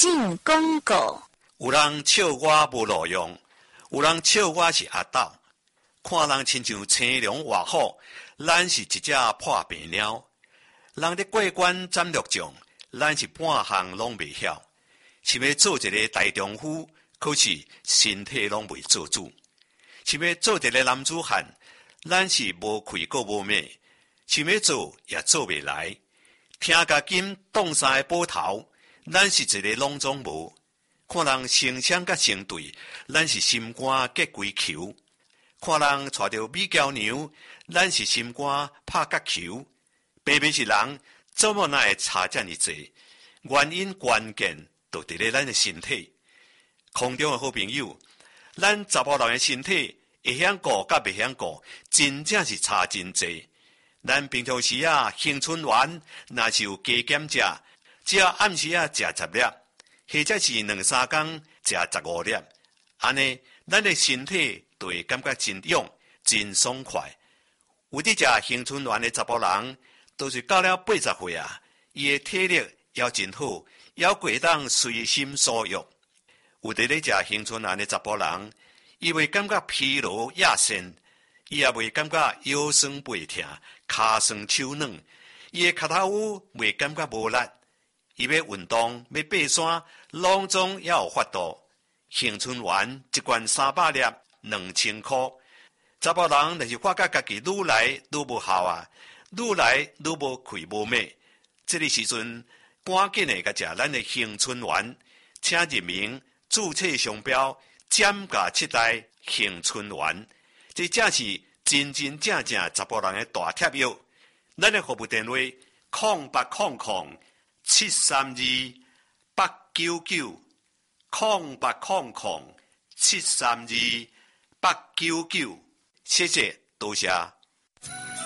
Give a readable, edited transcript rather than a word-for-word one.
进广告。 有人笑我无路用，有人笑我是阿斗。看人亲像青龙活虎，咱是一只破病鸟。人咧过关斩六将，咱是半项拢未晓。想要做一个大丈夫，可是身体拢未做主。想要做一个男子汉，咱是无气阁无尾。想要做也做未来。听甲金挡山的宝头，咱是一个拢总无。看人成双甲成对，咱是心肝结归球。看人带着美娇娘，咱是心肝拍角球。偏偏是人，怎么那会差这么济？原因关键就伫咧咱的身体。空中的好朋友，咱查甫人的身体会晓顾甲袂晓顾，真正是差真济。咱平常时青春丸若是有加减食，只要暗时食10粒，或者是2-3天食15粒，安尼咱的身体就会感觉真勇、真爽快。有伫食青春丸的查甫人，都是到了80岁伊的体力也真好，也会当随心所欲。有伫咧食青春丸的查甫人，伊袂感觉疲劳亚身，伊也袂感觉腰酸背痛、骹酸手软，伊的脚头袂感觉无力。伊要运动、要爬山，拢总也有法度。青春丸一罐300粒，2000块。查甫人若是发觉家己愈来愈无效愈来愈无气无尾，这个时阵赶紧的甲食咱的青春丸，请入名注册商标减价7代青春丸，这正是真真正正查甫人的大贴药。咱的服务电话0800-899-899，0800-732-899，谢谢，多谢。